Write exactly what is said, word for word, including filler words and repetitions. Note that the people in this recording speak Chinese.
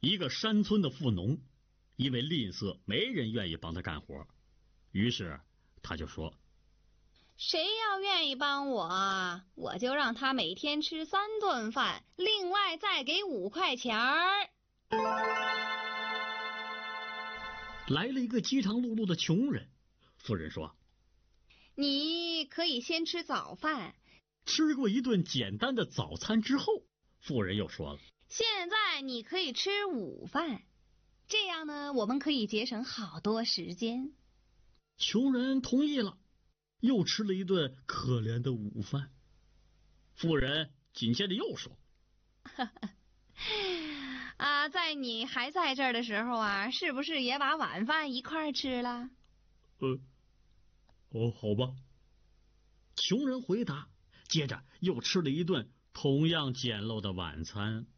一个山村的富农，因为吝啬，没人愿意帮他干活，于是他就说： 谁要愿意帮我，我就让他每天吃三顿饭，另外再给五块钱儿。 来了一个饥肠辘辘的穷人，妇人说： 你可以先吃早饭。 吃过一顿简单的早餐之后，妇人又说了： 现在你可以吃午饭，这样呢，我们可以节省好多时间。 穷人同意了，又吃了一顿可怜的午饭。妇人紧接着又说： 啊，在你还在这儿的时候啊，是不是也把晚饭一块吃了？ 呃，哦，好吧。穷人回答，接着又吃了一顿同样简陋的晚餐。